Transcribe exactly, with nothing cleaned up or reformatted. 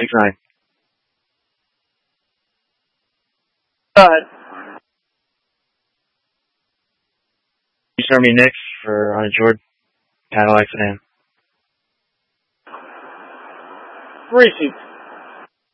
six nine. Go ahead. You start me Nick for uninsured. Cadillac sedan. Three seats.